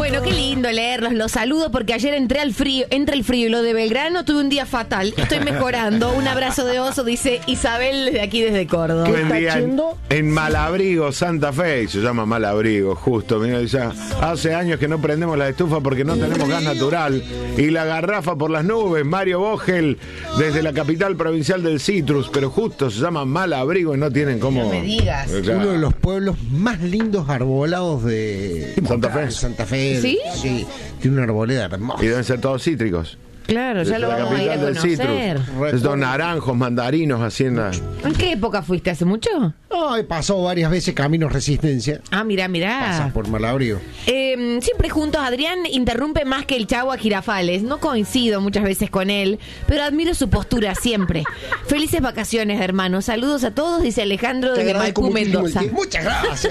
Bueno, qué lindo leerlos, los saludo porque ayer entré el frío y lo de Belgrano tuve un día fatal. Estoy mejorando. Un abrazo de oso, dice Isabel de aquí desde Córdoba. Buen día en Malabrigo, Santa Fe, se llama Malabrigo, justo. Mira, ya hace años que no prendemos la estufa porque no tenemos gas natural. Y la garrafa por las nubes, Mario Vogel, desde la capital provincial del Citrus, pero justo se llama Malabrigo y no tienen cómo. No me digas. Claro. Uno de los pueblos más lindos arbolados de Santa Fe. ¿Sí? Sí, tiene una arboleda hermosa. Y deben ser todos cítricos. Claro, ya lo La vamos a ir a capital del conocer. Citrus. Estos naranjos, mandarinos, hacienda. ¿En qué época fuiste? ¿Hace mucho? Ay, pasó varias veces Caminos Resistencia. Ah, mirá. Pasas por Malabrigo. Siempre juntos, Adrián interrumpe más que el Chavo a Girafales. No coincido muchas veces con él, pero admiro su postura siempre. Felices vacaciones, hermanos. Saludos a todos, dice Alejandro desde Maipú, Mendoza. Muchas gracias,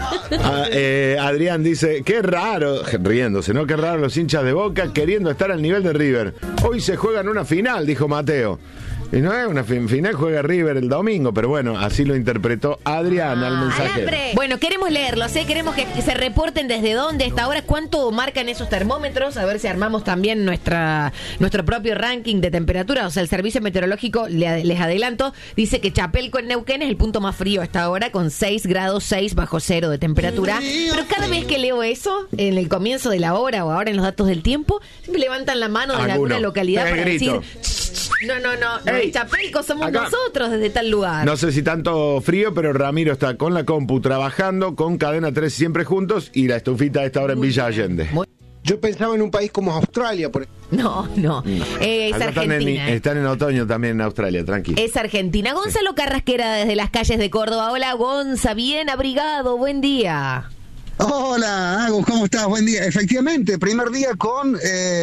Alejandro. Adrián dice, qué raro, riéndose, ¿no? Qué raro los hinchas de Boca queriendo estar al nivel de River. Hoy se juega en una final, dijo Mateo. Y no es una final, juega River el domingo, pero bueno, así lo interpretó Adrián al mensaje. Bueno, queremos leerlos, queremos que se reporten desde dónde, hasta ahora, cuánto marcan esos termómetros, a ver si armamos también nuestro propio ranking de temperatura. O sea, el servicio meteorológico, les adelanto, dice que Chapelco en Neuquén es el punto más frío hasta ahora, con 6 grados 6 bajo cero de temperatura. Pero cada vez que leo eso, en el comienzo de la hora o ahora en los datos del tiempo, siempre levantan la mano desde alguna localidad para decir... No, Ey, Chapelco somos acá. Nosotros desde tal lugar. No sé si tanto frío, pero Ramiro está con la compu trabajando, con Cadena 3 siempre juntos y la estufita a esta hora en Villa Allende. Yo pensaba en un país como Australia, por ejemplo. No. Es Acá Argentina. están en otoño también en Australia, tranquilo. Es Argentina. Gonzalo Carrasquera desde las calles de Córdoba. Hola, Gonza, bien abrigado, buen día. Hola, Agus, ¿cómo estás? Buen día. Efectivamente, primer día con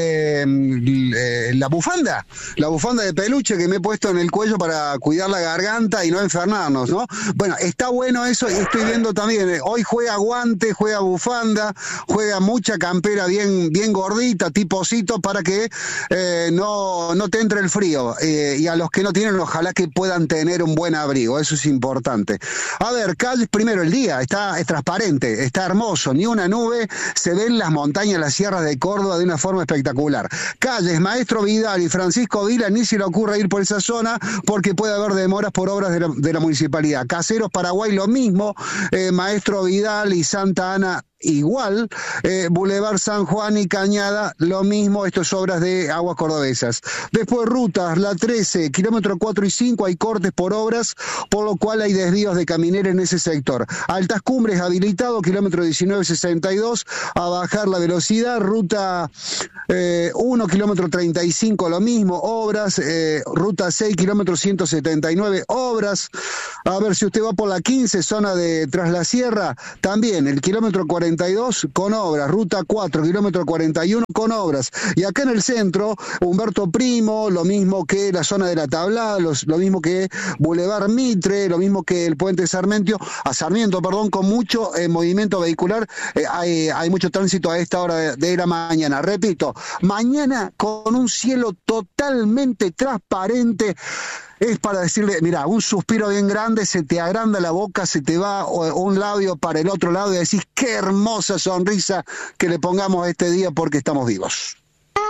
la bufanda de peluche que me he puesto en el cuello para cuidar la garganta y no enfermarnos, ¿no? Bueno, está bueno eso y estoy viendo también, hoy juega guante, juega bufanda, juega mucha campera bien gordita, tiposito, para que no te entre el frío. Y a los que no tienen, ojalá que puedan tener un buen abrigo, eso es importante. A ver, calles, primero el día, es transparente, está hermoso. Ni una nube, se ven las montañas, las sierras de Córdoba de una forma espectacular. Calles, Maestro Vidal y Francisco Vila, ni se le ocurre ir por esa zona porque puede haber demoras por obras de la municipalidad. Caseros, Paraguay, lo mismo, Maestro Vidal y Santa Ana, igual, Boulevard San Juan y Cañada, lo mismo, esto es obras de Aguas Cordobesas. Después rutas, la 13, kilómetro 4 y 5, hay cortes por obras, por lo cual hay desvíos de camineros en ese sector. Altas Cumbres habilitado, kilómetro 1962, a bajar la velocidad, ruta 1, kilómetro 35, lo mismo, obras, ruta 6, kilómetro 179, obras. A ver, si usted va por la 15, zona de Tras la Sierra, también el kilómetro 42 con obras, ruta 4, kilómetro 41 con obras. Y acá en el centro, Humberto Primo, lo mismo que la zona de la Tablada, lo mismo que Boulevard Mitre, lo mismo que el Puente Sarmiento, con mucho movimiento vehicular, hay mucho tránsito a esta hora de la mañana. Repito, mañana con un cielo totalmente transparente. Es para decirle, mira, un suspiro bien grande, se te agranda la boca, se te va un labio para el otro lado y decís, qué hermosa sonrisa que le pongamos a este día porque estamos vivos.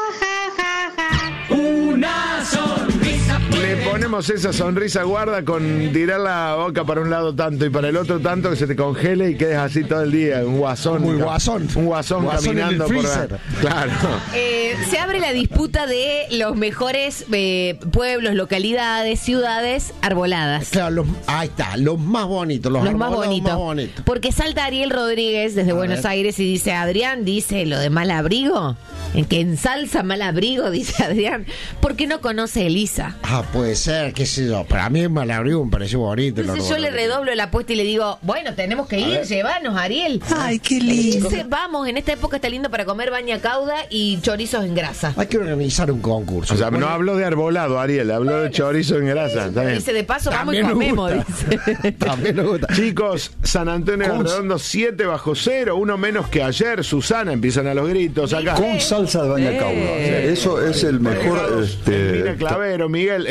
Una sonrisa. Le ponemos esa sonrisa guarda con tirar la boca para un lado tanto y para el otro tanto que se te congele y quedes así todo el día, un guasón. Muy guasón. Un guasón caminando por la... Claro. Se abre la disputa de los mejores pueblos, localidades, ciudades arboladas. Claro, ahí está, los más bonitos, los más bonitos. Porque salta Ariel Rodríguez desde Buenos Aires y dice, Adrián, dice lo de Malabrigo, en que ensalza Malabrigo, dice Adrián, ¿por qué no conoce Elisa? Puede ser, qué sé yo, para mí Malabrigo me pareció bonito. Entonces yo le redoblo la apuesta y le digo, bueno, tenemos que ir, llévanos, Ariel. Ay, qué lindo. Dice, vamos, en esta época está lindo para comer baña cauda y chorizos en grasa. Hay que organizar un concurso. O sea, no habló de arbolado, Ariel, habló de chorizo en grasa. Dice, de paso, vamos y También comemos, dice. También nos gusta. Chicos, San Antonio de Redondo 7 bajo cero, uno menos que ayer. Susana, empiezan a los gritos acá. Con salsa de baña cauda. Eso es el mejor. Mira, Clavero, Miguel, fresquito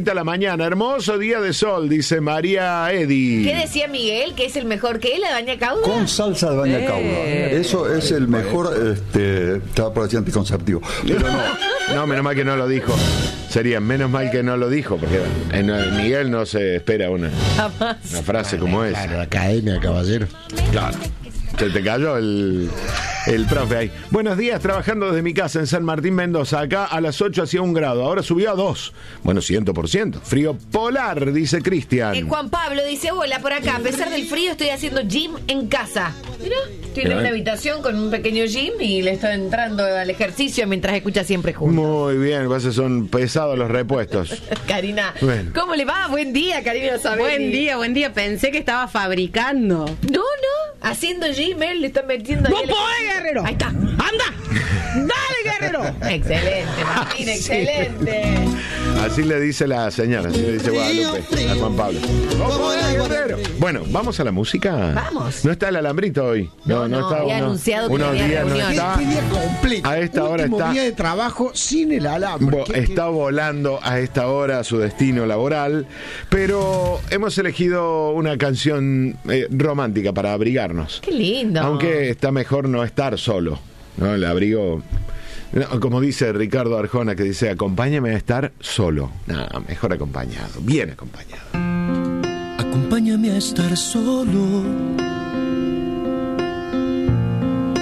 agita la mañana. Hermoso día de sol, dice María Edi. ¿Qué decía Miguel? ¿Que es el mejor? ¿Que es la baña cauda? Con salsa de baña cauda. Eso es el mejor, estaba por decir anticonceptivo. Pero no. No, menos mal que no lo dijo. Sería menos mal que no lo dijo, porque en Miguel no se espera una frase como esa. Claro, academia, caballero. Claro. Se te cayó el profe ahí. Buenos días, trabajando desde mi casa en San Martín, Mendoza. Acá a las 8 hacía 1 grado, ahora subió a 2. Bueno, 100%. Frío polar, dice Cristian. Juan Pablo dice, hola, por acá, a pesar del frío estoy haciendo gym en casa. Mira, tiene una habitación con un pequeño gym y le estoy entrando al ejercicio mientras escucha Siempre Juntos. Muy bien, son pesados los repuestos. Karina, bueno. ¿Cómo le va? Buen día, Karina Sabelli. Buen día. Pensé que estaba fabricando. No, haciendo gym, él le está metiendo... ¡No podés, Guerrero! Ahí está. ¡Anda! ¡Dale, Guerrero! Excelente, Martín, excelente. Así le dice la señora, así le dice Guadalupe a Juan Pablo. Bueno, ¿vamos a la música? Vamos. No está el alambrito hoy. No está. Había anunciado que unos había días no reunión. está. Día completo. A esta hora Último está. día de trabajo sin el alambre. Está volando a esta hora a su destino laboral, pero hemos elegido una canción romántica para abrigarnos. Qué lindo. Aunque está mejor no estar solo, ¿no? El abrigo, no, como dice Ricardo Arjona, que dice, acompáñame a estar solo. No, mejor acompañado, bien acompañado. Acompáñame a estar solo